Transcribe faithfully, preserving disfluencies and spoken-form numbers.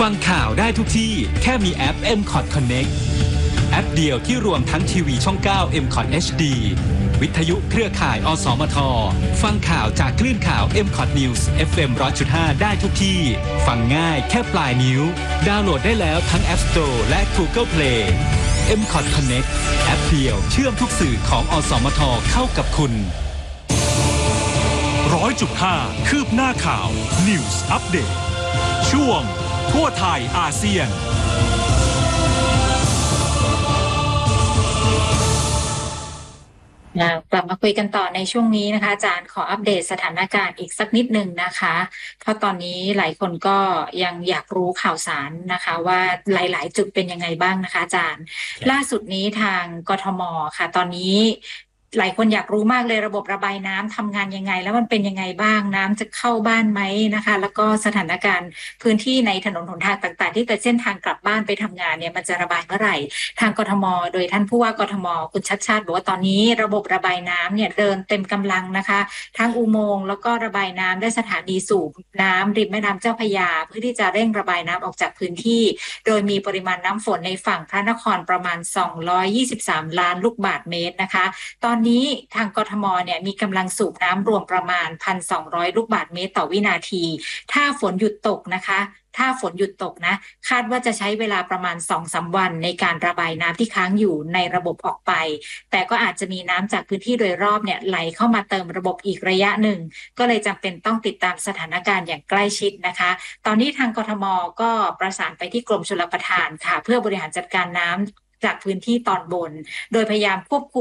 ฟังข่าวได้ทุกที่แค่มีแอป เอ็ม คอท Connect แอปเดียวที่รวมทั้งทีวีช่อง เก้า เอ็ม คอท เอช ดี วิทยุเครือข่าย อสมท ฟังข่าวจากคลื่นข่าว เอ็ม คอท News เอฟ เอ็ม หนึ่งร้อยจุดห้า ได้ทุกที่ ฟังง่ายแค่ปลายนิ้ว ดาวน์โหลดได้แล้วทั้ง App Store และ Google Play เอ็ม คอท Connect แอปเดียวเชื่อมทุกสื่อของ อสมท เข้ากับคุณร้อยจุดห้าคืบหน้าข่าว News Update ช่วงทั่วไทยอาเซียนกลับมาคุยกันต่อในช่วงนี้นะคะอาจารย์ขออัปเดตสถานการณ์อีกสักนิดหนึ่งนะคะเพราะตอนนี้หลายคนก็ยังอยากรู้ข่าวสารนะคะว่าหลายๆจุดเป็นยังไงบ้างนะคะอาจารย์ล่าสุดนี้ทางกทมค่ะตอนนี้หลายคนอยากรู้มากเลยระบบระบายน้ำทำงานยังไงแล้วมันเป็นยังไงบ้างน้ำจะเข้าบ้านไหมนะคะแล้วก็สถานการณ์พื้นที่ในถนนหนทางต่างๆที่เป็นเส้นทางกลับบ้านไปทำงานเนี่ยมันจะระบายเมื่อไหร่ทางกทมโดยท่านผู้ว่ากทมคุณชัชชาติบอกว่าตอนนี้ระบบระบายน้ำเนี่ยเดินเต็มกำลังนะคะทั้งอุโมงค์แล้วก็ระบายน้ำได้สถานีสูบน้ำริมแม่น้ำเจ้าพระยาเพื่อที่จะเร่งระบายน้ำออกจากพื้นที่โดยมีปริมาณน้ำฝนในฝั่งพระนครประมาณสองร้อยยี่สิบสามล้านลูกบาศก์เมตรนะคะตอนนี้ทางกทมเนี่ยมีกำลังสูบน้ำรวมประมาณ หนึ่งพันสองร้อย ลูกบาศก์เมตรต่อวินาทีถ้าฝนหยุดตกนะคะถ้าฝนหยุดตกนะคาดว่าจะใช้เวลาประมาณ สองถึงสาม วันในการระบายน้ำที่ค้างอยู่ในระบบออกไปแต่ก็อาจจะมีน้ำจากพื้นที่โดยรอบเนี่ยไหลเข้ามาเติมระบบอีกระยะหนึ่งก็เลยจำเป็นต้องติดตามสถานการณ์อย่างใกล้ชิดนะคะตอนนี้ทางกทมก็ประสานไปที่กรมชลประทานค่ะเพื่อบริหารจัดการน้ำจากพื้นที่ตอนบนโดยพยายามควบคุม